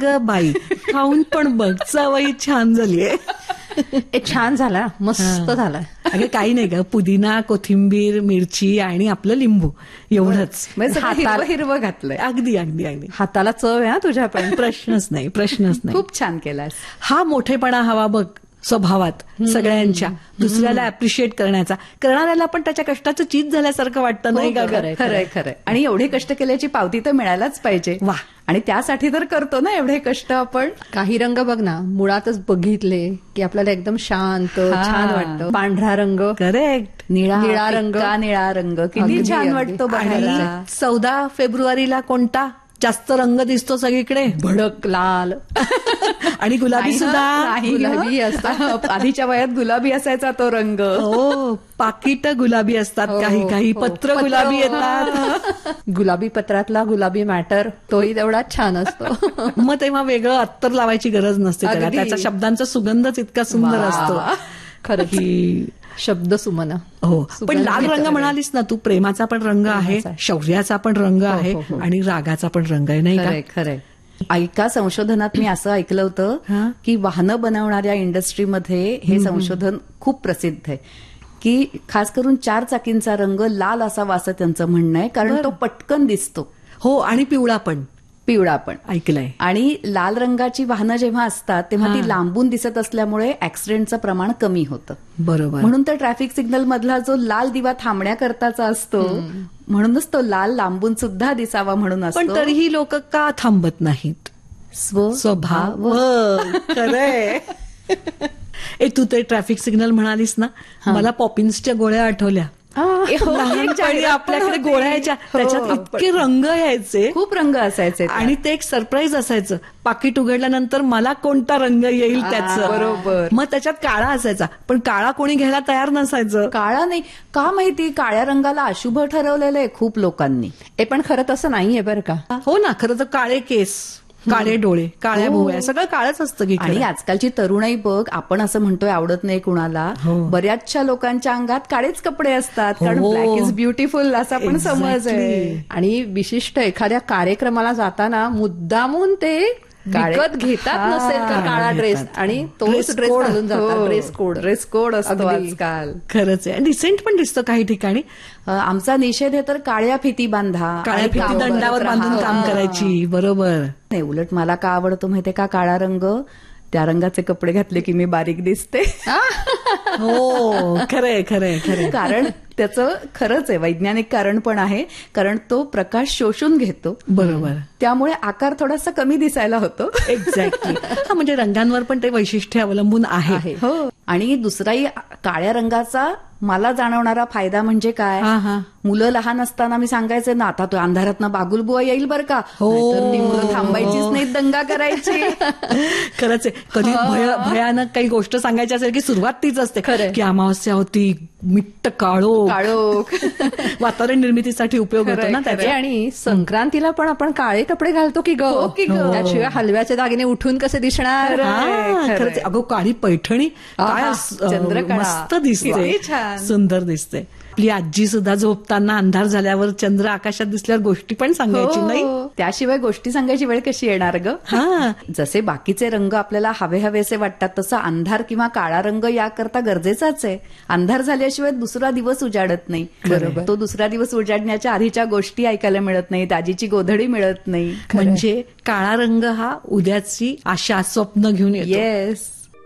अगं बाई, खाऊन पण बघ, चवही छान झालीये. छान झाला, मस्त झालाय. अगं काही नाही ग, पुदिना, कोथिंबीर, मिरची आणि आपलं लिंबू एवढंच. हिरवं घातलंय. अगदी अगदी अगदी. हाताला चव आहे तुझ्या पण. प्रश्नच नाही, प्रश्नच नाही. खूप छान केलास. हा मोठेपणा हवा बघ स्वभावात सगळ्यांच्या, दुसऱ्याला अप्रिशिएट करण्याचा. करणाऱ्याला पण त्याच्या कष्टाचं चीज झाल्यासारखं वाटतं, नाही का? खरंय खरंय. आणि एवढे कष्ट केल्याची पावती तर मिळायलाच पाहिजे. वा. आणि त्यासाठी तर करतो ना एवढे कष्ट आपण. काही रंग बघ ना, मुळातच बघितले की आपल्याला एकदम शांत छान वाटतं. पांढरा रंग, करेक्ट. निळा रंग, निळा रंग किती छान वाटतो बघायला. 14 फेब्रुवारीला कोणता जास्त रंग दिसतो सगळीकडे? भडक लाल. आणि गुलाबी सुद्धा. गुलाबी असतात. आधीच्या वयात गुलाबी असायचा तो रंग. हो, पाकिट गुलाबी असतात, काही काही पत्र गुलाबी येतात. गुलाबी पत्रातला गुलाबी मॅटर तोही तेवढाच छान असतो. मग तेव्हा वेगळं अत्तर लावायची गरज नसते त्याला, त्याचा शब्दांचा सुगंधच इतका सुंदर असतो. खरं की शब्द सुमना. हो, पण लाल रंग म्हणालीस ना तू, प्रेमाचा पण रंग आहे, शौर्याचा पण रंग आहे, आणि रागाचा पण रंग आहे, नाही का? खरंय. एका संशोधनात मी असं ऐकलं होतं की वाहनं बनवणाऱ्या इंडस्ट्रीमध्ये हे संशोधन खूप प्रसिद्ध आहे की खास करून 4 चाकींचा रंग लाल असावा असं त्यांचं म्हणणं आहे, कारण तो पटकन दिसतो. हो, आणि पिवळा पण ऐकलंय. आणि लाल रंगाची वाहनं जेव्हा असतात तेव्हा ती लांबून दिसत असल्यामुळे ऍक्सिडेंटचं प्रमाण कमी होतं. बरोबर. म्हणून तर ट्रॅफिक सिग्नल मधला जो लाल दिवा थांबण्याकरताचा असतो, म्हणूनच तो लाल लांबून सुद्धा दिसावा म्हणून असतो. पण तरीही लोक का थांबत नाहीत? स्वभाव. खरंय. तू ते ट्रॅफिक सिग्नल म्हणालीस ना, मला पॉपिन्सच्या गोळ्या आठवल्या. लहानपणी आपल्याकडे गोळ्या यायच्या, त्याच्यात इतके रंग यायचे, खूप रंग असायचे, आणि ते एक सरप्राईज असायचं. पाकिट उघडल्यानंतर मला कोणता रंग येईल त्याचं. बरोबर. मग त्याच्यात काळा असायचा, पण काळा कोणी घ्यायला तयार नसायचं. काळा नाही का माहिती, काळ्या रंगाला अशुभ ठरवलेलं आहे खूप लोकांनी. पण खरं तसं नाहीये बरं का. हो ना, खरं तर काळे केस, काळे डोळे, काळ्या भुवया, सगळं काळच असतं की. आणि आजकालची तरुणाई बघ, आपण असं म्हणतोय आवडत नाही कुणाला, बऱ्याचशा लोकांच्या अंगात काळेच कपडे असतात, कारण ब्लॅक इज ब्युटिफुल असा पण समज आहे. आणि विशिष्ट एखाद्या कार्यक्रमाला जाताना मुद्दामून ते विकत घेतात नसेल तर काळा ड्रेस, आणि तोच ड्रेस घालून जातात. ड्रेस कोड असतो आजकाल. खरंच आहे. डिसेंट पण दिसतं काही ठिकाणी. आमचा निषेध आहे तर काळ्या फिती बांधा, काळ्या फिती दंडावर बांधून काम करायची. बरोबर. नाही, उलट मला का आवडतो माहितीये का काळा रंग? त्या रंगाचे कपडे घातले की मी बारीक दिसते. हो, खरंय खरंय खरंय. कारण त्याचं खरंच आहे, वैज्ञानिक कारण पण आहे, कारण तो प्रकाश शोषून घेतो. बरोबर. त्यामुळे आकार थोडासा कमी दिसायला होतो. एक्झॅक्टली. म्हणजे रंगांवर पण ते वैशिष्ट्य अवलंबून आहे. हो. आणि दुसराही काळ्या रंगाचा मला जाणवणारा फायदा म्हणजे काय, मुलं लहान असताना मी सांगायचे ना, आता तो अंधारातनं बागुलबुवा येईल बरं का, तर ती मुलं थांबायचीच नाही, दंगा करायची. खरंच आहे. कधी भयानक काही गोष्ट सांगायची असेल की सुरुवात तीच असते, की अमावस्या होती, मिट्ट काळो वातावरण निर्मितीसाठी उपयोग होतो ना त्याचा. आणि संक्रांतीला पण आपण काळे कपडे घालतो की ग, त्याशिवाय हलव्याचे दागिने उठून कसे दिसणार. खरंच. अगो, काळी पैठणी काय मस्त दिसते, सुंदर दिसते. आपली आजी सुद्धा झोपताना अंधार झाल्यावर चंद्र आकाशात दिसल्यावर गोष्टी पण सांगायची, नाही? त्याशिवाय गोष्टी सांगायची वेळ कशी येणार ग. जसे बाकीचे रंग आपल्याला हवेसे वाटतात, तसं अंधार किंवा काळा रंग याकरता गरजेचाच आहे. अंधार झाल्याशिवाय दुसरा दिवस उजाडत नाही. बरोबर. तो दुसरा दिवस उजाडण्याच्या आधीच्या गोष्टी ऐकायला मिळत नाहीत, आजीची गोधडी मिळत नाही. म्हणजे काळा रंग हा उद्याची आशा, स्वप्न घेऊन येतो. येस.